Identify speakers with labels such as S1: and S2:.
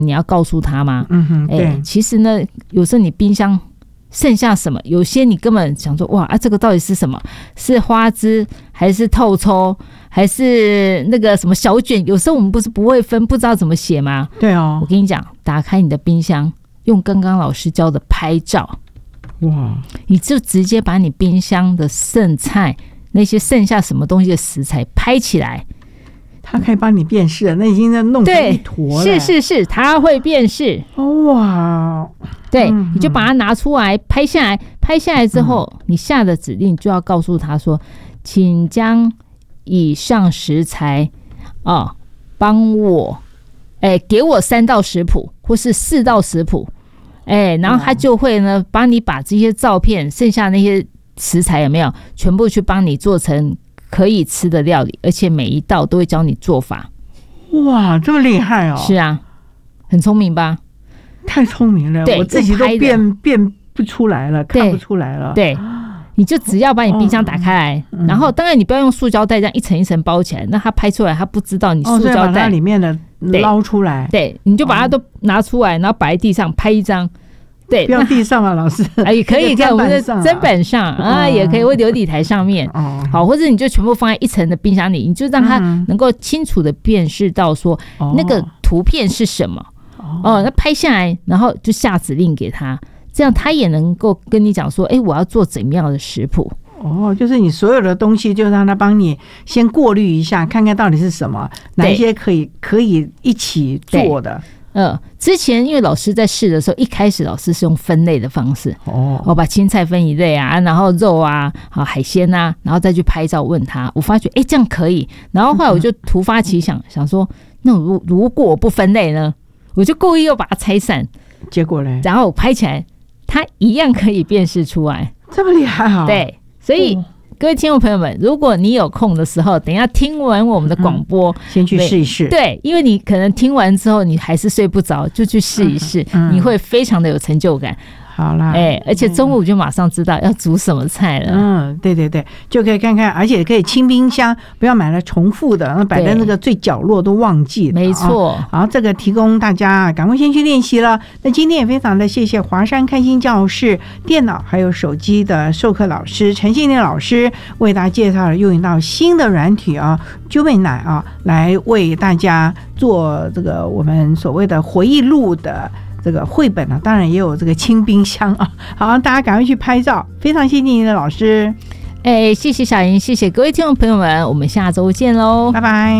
S1: 你要告诉他吗？
S2: 对，
S1: 其实呢，有时候你冰箱剩下什么，有些你根本想说哇这个到底是什么？是花枝还是透抽？还是那个什么小卷？有时候我们不会分，不知道怎么写吗？
S2: 对哦，
S1: 我跟你讲，打开你的冰箱，用刚刚老师教的拍照，
S2: 哇，
S1: 你就直接把你冰箱的剩菜那些剩下什么东西的食材拍起来，
S2: 它可以帮你辨识，那已经在弄成一坨了。
S1: 是，它会辨识。
S2: 哇，
S1: 对，你就把它拿出来拍下来，拍下来之后，你下的指令就要告诉他说，请将以上食材帮我给我3道食谱或是4道食谱，然后他就会呢帮你把这些照片剩下那些食材有没有全部去帮你做成可以吃的料理，而且每一道都会教你做法。
S2: 哇，这么厉害哦！
S1: 是啊，很聪明吧？
S2: 太聪明了，我自己都变不出来了，看不出来了。
S1: 对，你就只要把你冰箱打开来，然后当然你不要用塑胶袋这样一层一层包起来，那他拍出来他不知道你塑胶袋
S2: 把它里面的捞出来。
S1: 对，你就把它都拿出来，然后摆在地上拍一张。对，
S2: 不要地上啊，老师。
S1: 也可以在我们的砧板上也可以，或琉璃台上面。好，或者你就全部放在一层的冰箱里，你就让他能够清楚的辨识到说那个图片是什么。那拍下来，然后就下指令给他，这样他也能够跟你讲说，我要做怎么样的食谱。
S2: 就是你所有的东西就让他帮你先过滤一下，看看到底是什么，哪一些可以一起做的。
S1: 之前因为老师在试的时候，一开始老师是用分类的方式，把青菜分一类啊，然后肉啊，海鲜啊，然后再去拍照问他。我发觉这样可以，然后后来我就突发奇想，想说，那如果我不分类呢？我就故意又把它拆散，
S2: 结果呢？
S1: 然后我拍起来，它一样可以辨识出来，
S2: 这么厉害啊！
S1: 对，所以。各位听众朋友们，如果你有空的时候，等一下听完我们的广播，
S2: 先去试一试。
S1: 对，因为你可能听完之后，你还是睡不着，就去试一试，你会非常的有成就感。
S2: 好啦，
S1: 而且中午就马上知道要煮什么菜了。
S2: 对，就可以看看，而且可以清冰箱，不要买了重复的，摆在那个最角落都忘记了。
S1: 没错。
S2: 好，这个提供大家赶快先去练习了。那今天也非常的谢谢华山开心教室电脑还有手机的授课老师陈信念老师，为大家介绍了用一道新的软体Jumeine来为大家做这个我们所谓的回忆录的这个绘本当然也有这个清冰箱好，大家赶快去拍照。非常谢谢您的老师。
S1: 谢谢小莹，谢谢各位听众朋友们，我们下周见喽，
S2: 拜拜。